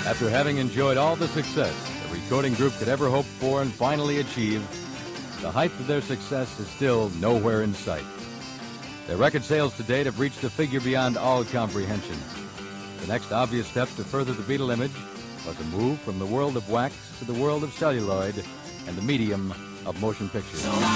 After having enjoyed all the success the recording group could ever hope for and finally achieve, the height of their success is still nowhere in sight. Their record sales to date have reached a figure beyond all comprehension. The next obvious step to further the Beatle image was a move from the world of wax to the world of celluloid and the medium of motion pictures.